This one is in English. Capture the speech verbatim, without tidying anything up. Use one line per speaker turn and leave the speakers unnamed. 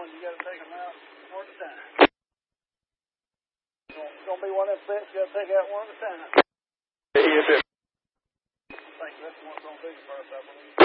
ones, you got to take them out one at a time. It's going to be one of them sets, you got to take out one at a time.
Yes, sir.
I think that's the one that's going to be first, I believe.